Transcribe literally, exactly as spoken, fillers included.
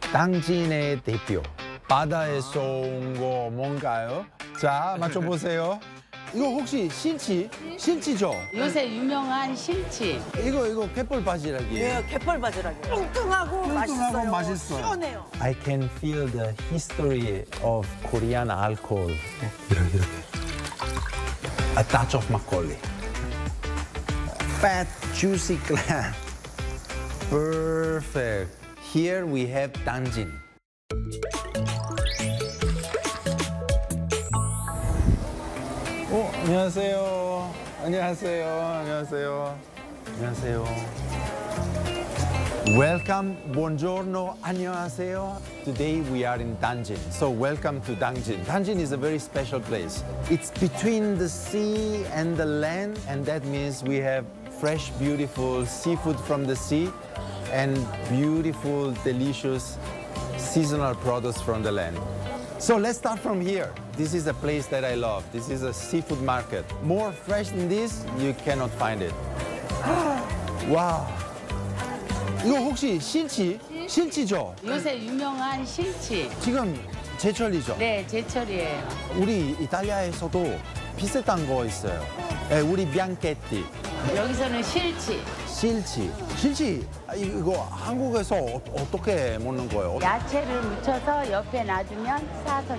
당진의 대표. 바다에서 온 거 뭔가요? 자, 맞춰보세요. 이거 혹시 실치? 실치죠? 요새 유명한 실치. 이거, 이거 갯벌 바지락이에요. 예, 갯벌 바지락이요. 뚱뚱하고 맛있어요. 맛있어요. 시원해요. I can feel the history of Korean alcohol. 이렇게, 이렇게. A touch of makgeolli. Fat, juicy clam. Perfect. Here we have danjin. 어, 안녕하세요. 안녕하세요. 안녕하세요. 안녕하세요. Welcome, buongiorno, 안녕하세요. Today we are in Danjin, so welcome to Danjin. Danjin is a very special place. It's between the sea and the land, and that means we have fresh, beautiful seafood from the sea and beautiful, delicious seasonal products from the land. So let's start from here. This is a place that I love. This is a seafood market. More fresh than this, you cannot find it. Wow. 이거 혹시 실치? 실치죠? 요새 유명한 실치. 지금 제철이죠? 네, 제철이에요. 우리 이탈리아에서도 비슷한 거 있어요. 네, 우리 비앙케티, 여기서는 실치. 실치. 실치, 아, 이거 한국에서 어, 어떻게 먹는 거예요? 야채를 묻혀서 옆에 놔두면 싸서